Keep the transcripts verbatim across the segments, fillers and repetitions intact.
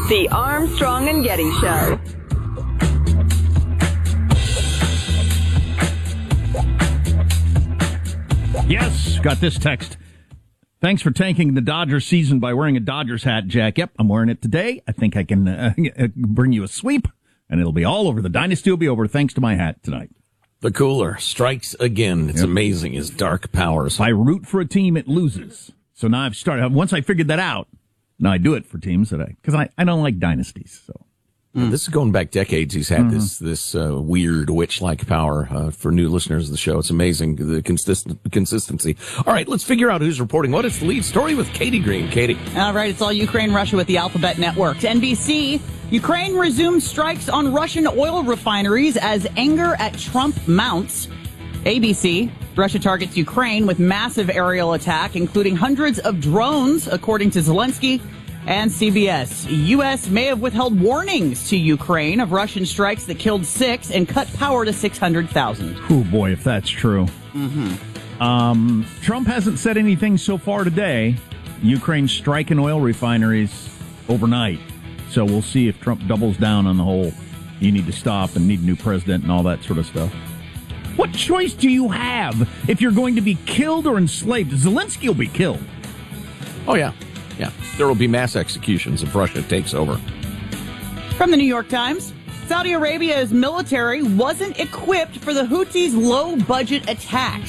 The Armstrong and Getty Show. Yes, got this text. Thanks for tanking the Dodgers season by wearing a Dodgers hat, Jack. Yep, I'm wearing it today. I think I can uh, bring you a sweep, and it'll be all over. The dynasty will be over thanks to my hat tonight. The cooler strikes again. It's yep. amazing, his dark powers. If I root for a team, it loses. So now I've started. Once I figured that out, now I do it for teams that I, because I, I don't like dynasties, so. Mm. This is going back decades. He's had mm-hmm. this this uh, weird witch-like power uh, for new listeners of the show. It's amazing, the consistent consistency. All right, let's figure out who's reporting what. It's the lead story with Katie Green. Katie. All right, it's all Ukraine-Russia with the Alphabet Network. N B C, Ukraine resumes strikes on Russian oil refineries as anger at Trump mounts. A B C, Russia targets Ukraine with massive aerial attack, including hundreds of drones, according to Zelensky. And C B S, U S may have withheld warnings to Ukraine of Russian strikes that killed six and cut power to six hundred thousand. Oh, boy, if that's true. Mm-hmm. Um, Trump hasn't said anything so far today. Ukraine striking oil refineries overnight. So we'll see if Trump doubles down on the whole, you need to stop and need a new president and all that sort of stuff. What choice do you have if you're going to be killed or enslaved? Zelensky will be killed. Oh, yeah. Yeah, there will be mass executions if Russia takes over. From the New York Times, Saudi Arabia's military wasn't equipped for the Houthis' low-budget attacks.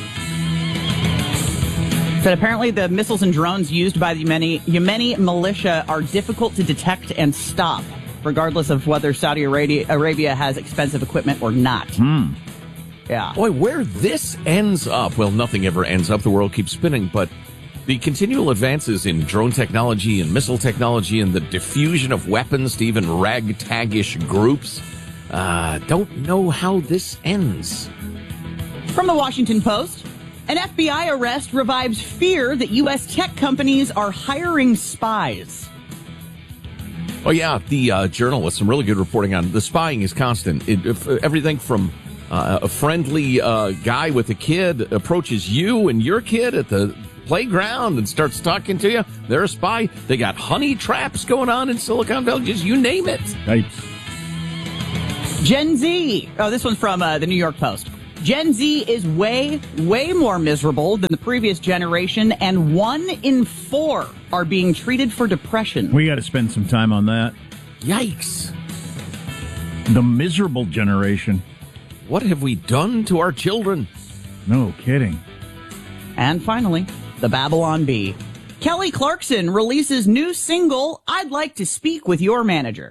Said apparently the missiles and drones used by the Yemeni, Yemeni militia are difficult to detect and stop, regardless of whether Saudi Arabia, Arabia has expensive equipment or not. Hmm. Yeah. Boy, where this ends up, well, nothing ever ends up. The world keeps spinning, but the continual advances in drone technology and missile technology and the diffusion of weapons to even ragtagish groups, uh, don't know how this ends. From the Washington Post, an F B I arrest revives fear that U S tech companies are hiring spies. Oh, yeah, the uh, journalist, some really good reporting on the spying is constant. It, if, everything from uh, a friendly uh, guy with a kid approaches you and your kid at the playground and starts talking to you. They're a spy. They got honey traps going on in Silicon Valley. Just you name it. Yikes. Gen Z. Oh, this one's from uh, the New York Post. Gen Z is way, way more miserable than the previous generation, and one in four are being treated for depression. We got to spend some time on that. Yikes. The miserable generation. What have we done to our children? No kidding. And finally, the Babylon Bee. Kelly Clarkson releases new single, I'd Like to Speak with Your Manager.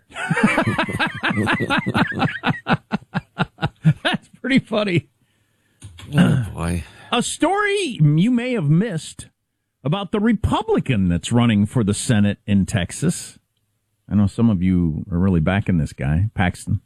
That's pretty funny. Oh, boy. A story you may have missed about the Republican that's running for the Senate in Texas. I know some of you are really backing this guy, Paxton.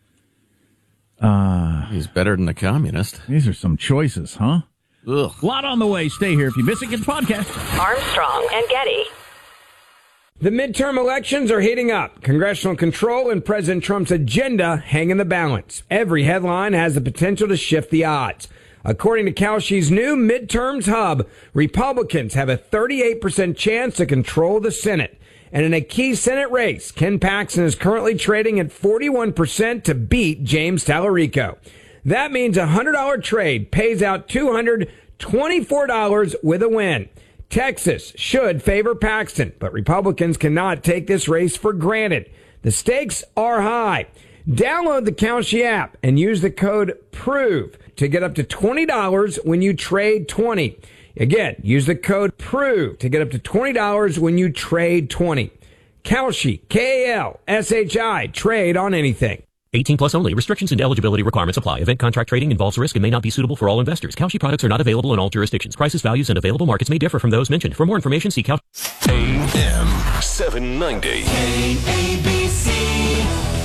Uh, He's better than a communist. These are some choices, huh? Ugh. A lot on the way. Stay here. If you miss it, get the podcast. Armstrong and Getty. The midterm elections are heating up. Congressional control and President Trump's agenda hang in the balance. Every headline has the potential to shift the odds. According to Kalshi's new midterms hub, Republicans have a thirty-eight percent chance to control the Senate. And in a key Senate race, Ken Paxton is currently trading at forty-one percent to beat James Tallarico. That means a one hundred dollars trade pays out two hundred twenty-four dollars with a win. Texas should favor Paxton, but Republicans cannot take this race for granted. The stakes are high. Download the Kalshi app and use the code PROVE to get up to twenty dollars when you trade twenty. Again, use the code PROVE to get up to twenty dollars when you trade twenty. Kalshi, K A L S H I, trade on anything. eighteen plus only. Restrictions and eligibility requirements apply. Event contract trading involves risk and may not be suitable for all investors. Kalshi products are not available in all jurisdictions. Prices, values, and available markets may differ from those mentioned. For more information, see Kalshi. A M seven ninety. A B C.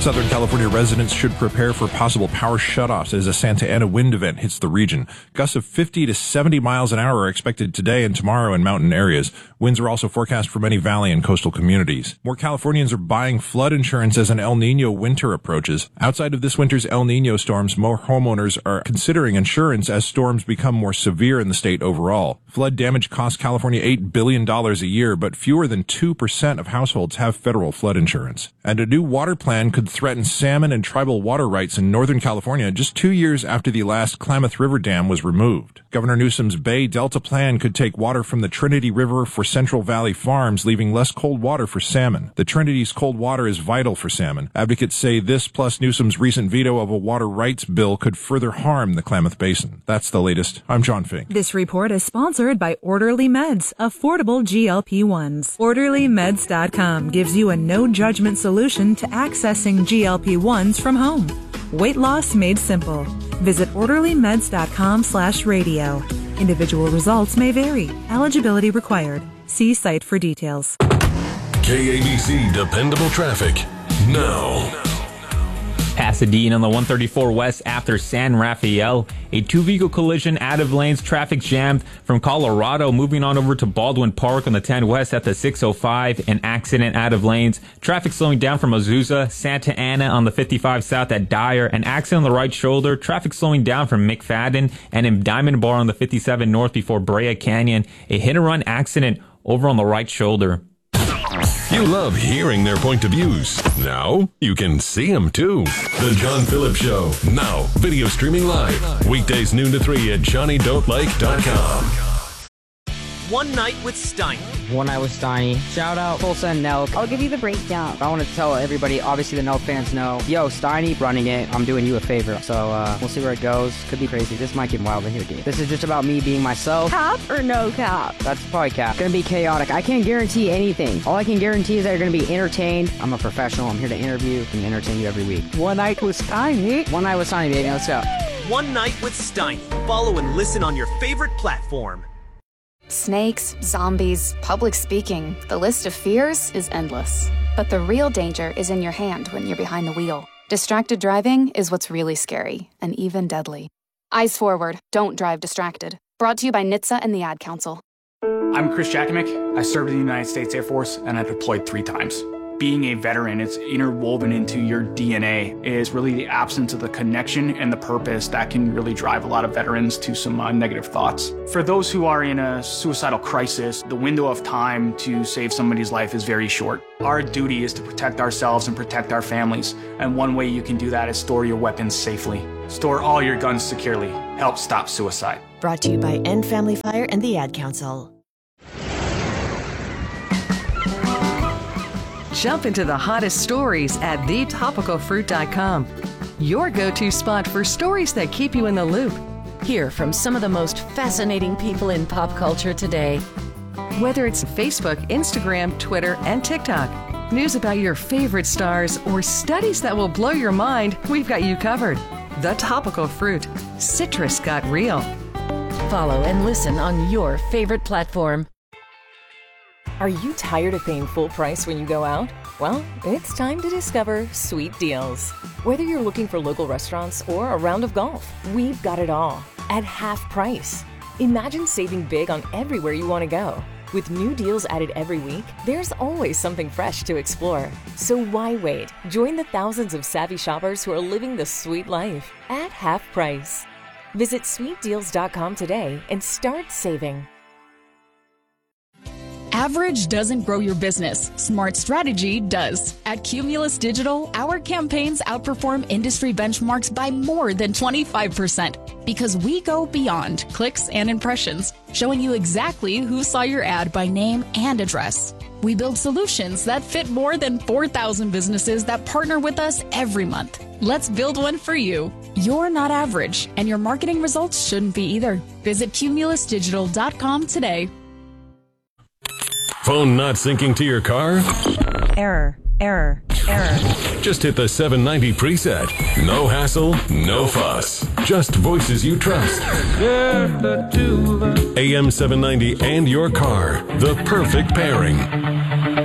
Southern California residents should prepare for possible power shutoffs as a Santa Ana wind event hits the region. Gusts of fifty to seventy miles an hour are expected today and tomorrow in mountain areas. Winds are also forecast for many valley and coastal communities. More Californians are buying flood insurance as an El Nino winter approaches. Outside of this winter's El Nino storms, more homeowners are considering insurance as storms become more severe in the state overall. Flood damage costs California eight billion dollars a year, but fewer than two percent of households have federal flood insurance. And a new water plan could threaten salmon and tribal water rights in Northern California just two years after the last Klamath River Dam was removed. Governor Newsom's Bay Delta plan could take water from the Trinity River for Central Valley farms, leaving less cold water for salmon. The Trinity's cold water is vital for salmon. Advocates say this plus Newsom's recent veto of a water rights bill could further harm the Klamath Basin. That's the latest. I'm John Fink. This report is sponsored by Orderly Meds, affordable G L P ones. Orderly Meds dot com gives you a no-judgment solution to accessing G L P ones from home. Weight loss made simple. Visit Orderly Meds dot com slash radio. Individual results may vary. Eligibility required. See site for details. K A B C Dependable Traffic now. Pasadena on the one thirty-four West after San Rafael. A two-vehicle collision out of lanes, traffic jammed from Colorado. Moving on over to Baldwin Park on the ten West at the six oh five. An accident out of lanes. Traffic slowing down from Azusa. Santa Ana on the fifty-five South at Dyer. An accident on the right shoulder. Traffic slowing down from McFadden. And in Diamond Bar on the fifty-seven North before Brea Canyon. A hit-and-run accident over on the right shoulder. You love hearing their point of views. Now you can see them too. The John Phillips Show. Now video streaming live. Weekdays noon to three at Johnny Don't Like dot com. One Night with Steiny. One Night with Steiny. Shout out Tulsa and Nelk. I'll give you the breakdown. I want to tell everybody, obviously the Nelk fans know, yo, Steiny running it. I'm doing you a favor. So uh, we'll see where it goes. Could be crazy. This might get wild in here, dude. This is just about me being myself. Cap or no cap? That's probably cap. It's going to be chaotic. I can't guarantee anything. All I can guarantee is that you're going to be entertained. I'm a professional. I'm here to interview and entertain you every week. One Night with Steiny. One Night with Steiny, baby. Let's go. One Night with Steiny. Follow and listen on your favorite platform. Snakes, zombies, public speaking, the list of fears is endless. But the real danger is in your hand when you're behind the wheel. Distracted driving is what's really scary and even deadly. Eyes forward, don't drive distracted. Brought to you by N H T S A and the Ad Council. I'm Chris Jakimick. I served in the United States Air Force and I deployed three times. Being a veteran, it's interwoven into your D N A. It is really the absence of the connection and the purpose that can really drive a lot of veterans to some uh, negative thoughts. For those who are in a suicidal crisis, the window of time to save somebody's life is very short. Our duty is to protect ourselves and protect our families. And one way you can do that is store your weapons safely. Store all your guns securely. Help stop suicide. Brought to you by End Family Fire and the Ad Council. Jump into the hottest stories at the topical fruit dot com. Your go-to spot for stories that keep you in the loop. Hear from some of the most fascinating people in pop culture today. Whether it's Facebook, Instagram, Twitter, and TikTok, news about your favorite stars, or studies that will blow your mind, we've got you covered. The Topical Fruit. Citrus got real. Follow and listen on your favorite platform. Are you tired of paying full price when you go out? Well, it's time to discover Sweet Deals. Whether you're looking for local restaurants or a round of golf, we've got it all at half price. Imagine saving big on everywhere you want to go. With new deals added every week, there's always something fresh to explore. So why wait? Join the thousands of savvy shoppers who are living the sweet life at half price. Visit sweet deals dot com today and start saving. Average doesn't grow your business. Smart strategy does. At Cumulus Digital, our campaigns outperform industry benchmarks by more than twenty-five percent because we go beyond clicks and impressions, showing you exactly who saw your ad by name and address. We build solutions that fit more than four thousand businesses that partner with us every month. Let's build one for you. You're not average, and your marketing results shouldn't be either. Visit cumulus digital dot com today. Phone not syncing to your car? Error, error, error. Just hit the seven ninety preset. No hassle, no fuss. Just voices you trust. A M seven ninety and your car. The perfect pairing.